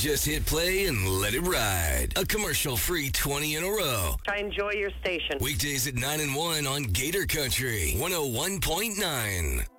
Just hit play and let it ride. A commercial-free 20 in a row. I enjoy your station. Weekdays at 9 and 1 on Gator Country 101.9.